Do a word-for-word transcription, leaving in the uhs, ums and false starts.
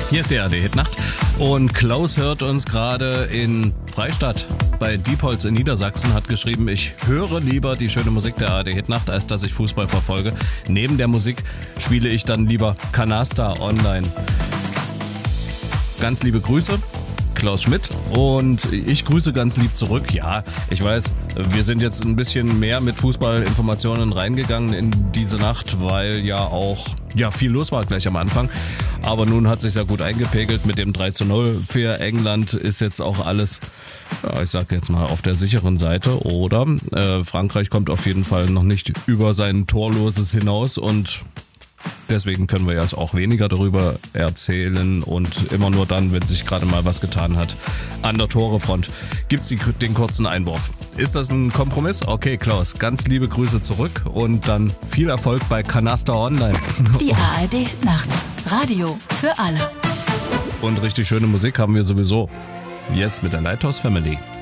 Hier ist die A R D-Hitnacht und Klaus hört uns gerade in Freistadt bei Diepholz in Niedersachsen, hat geschrieben, ich höre lieber die schöne Musik der A R D-Hitnacht, als dass ich Fußball verfolge. Neben der Musik spiele ich dann lieber Canasta online. Ganz liebe Grüße, Klaus Schmidt, und ich grüße ganz lieb zurück. Ja, ich weiß, wir sind jetzt ein bisschen mehr mit Fußballinformationen reingegangen in diese Nacht, weil ja auch ja viel los war gleich am Anfang. Aber nun hat sich ja gut eingepegelt mit dem drei zu null für England, ist jetzt auch alles, ja, ich sag jetzt mal, auf der sicheren Seite, oder? Äh, Frankreich kommt auf jeden Fall noch nicht über sein Torloses hinaus und deswegen können wir jetzt auch weniger darüber erzählen und immer nur dann, wenn sich gerade mal was getan hat. An der Torefront gibt's die, den kurzen Einwurf. Ist das ein Kompromiss? Okay, Klaus, ganz liebe Grüße zurück und dann viel Erfolg bei Canasta Online. Die A R D-Nacht. Radio für alle. Und richtig schöne Musik haben wir sowieso. Jetzt mit der Lighthouse Family.